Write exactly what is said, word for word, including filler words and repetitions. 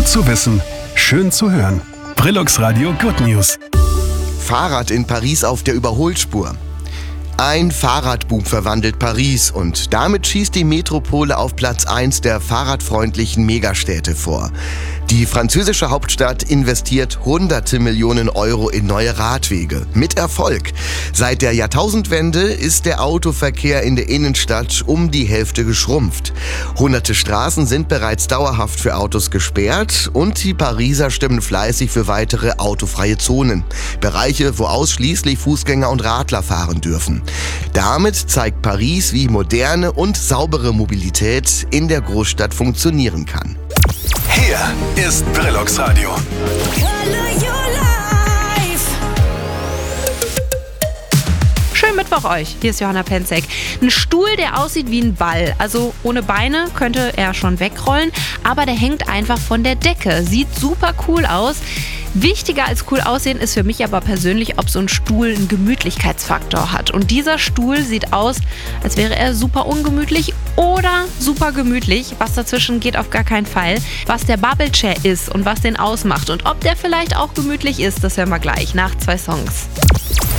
Gut zu wissen, schön zu hören. Brillux Radio Good News. Fahrrad in Paris auf der Überholspur. Ein Fahrradboom verwandelt Paris und damit schießt die Metropole auf Platz eins der fahrradfreundlichen Megastädte vor. Die französische Hauptstadt investiert hunderte Millionen Euro in neue Radwege. Mit Erfolg. Seit der Jahrtausendwende ist der Autoverkehr in der Innenstadt um die Hälfte geschrumpft. Hunderte Straßen sind bereits dauerhaft für Autos gesperrt und die Pariser stimmen fleißig für weitere autofreie Zonen. Bereiche, wo ausschließlich Fußgänger und Radler fahren dürfen. Damit zeigt Paris, wie moderne und saubere Mobilität in der Großstadt funktionieren kann. Hier ist Brillux Radio. Schönen Mittwoch euch, hier ist Johanna Penzek. Ein Stuhl, der aussieht wie ein Ball. Also ohne Beine könnte er schon wegrollen, aber der hängt einfach von der Decke. Sieht super cool aus. Wichtiger als cool aussehen ist für mich aber persönlich, ob so ein Stuhl einen Gemütlichkeitsfaktor hat. Und dieser Stuhl sieht aus, als wäre er super ungemütlich oder super gemütlich. Was dazwischen geht auf gar keinen Fall. Was der Bubble Chair ist und was den ausmacht und ob der vielleicht auch gemütlich ist, das hören wir gleich nach zwei Songs.